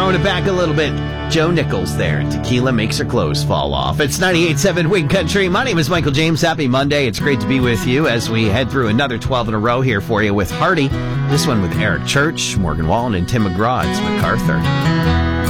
throwing it back a little bit. Joe Nichols there, and Tequila Makes Her Clothes Fall Off. It's 98.7 Wing Country. My name is Michael James. Happy Monday. It's great to be with you as we head through another 12 in a row here for you with Hardy. This one with Eric Church, Morgan Wallen, and Tim McGraw. It's MacArthur.